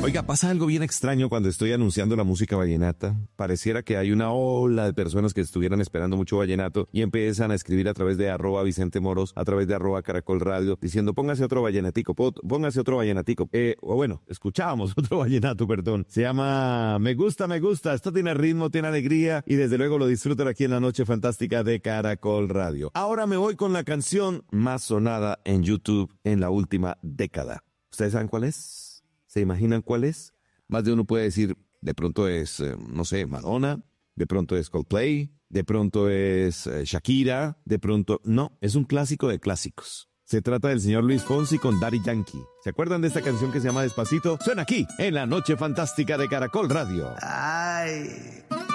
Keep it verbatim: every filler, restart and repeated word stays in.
Oiga, pasa algo bien extraño cuando estoy anunciando la música vallenata. Pareciera que hay una ola de personas que estuvieran esperando mucho vallenato y empiezan a escribir a través de arroba Vicente Moros, a través de arroba Caracol Radio, diciendo póngase otro vallenatico, póngase otro vallenatico. Eh, o bueno, escuchábamos otro vallenato, perdón. Se llama Me Gusta, Me Gusta. Esto tiene ritmo, tiene alegría y desde luego lo disfrutan aquí en la noche fantástica de Caracol Radio. Ahora me voy con la canción más sonada en YouTube en la última década. ¿Ustedes saben cuál es? ¿Se imaginan cuál es? Más de uno puede decir, de pronto es, eh, no sé, Madonna, de pronto es Coldplay, de pronto es eh, Shakira, de pronto... No, es un clásico de clásicos. Se trata del señor Luis Fonsi con Daddy Yankee. ¿Se acuerdan de esta canción que se llama Despacito? Suena aquí, en la noche fantástica de Caracol Radio. Ay...